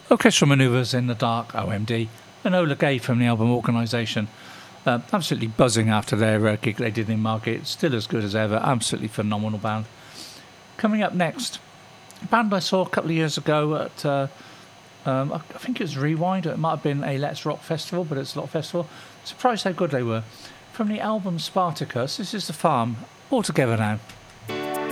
Orchestral Manoeuvres in the Dark, OMD, and Ola Gay from the album Organisation. Absolutely buzzing after their gig they did in Margate. Still as good as ever. Absolutely phenomenal band. Coming up next, a band I saw a couple of years ago at, I think it was Rewind. It might have been a Let's Rock festival, but it's a lot festival. Surprised how good they were. From the album Spartacus, this is The Farm. All together now.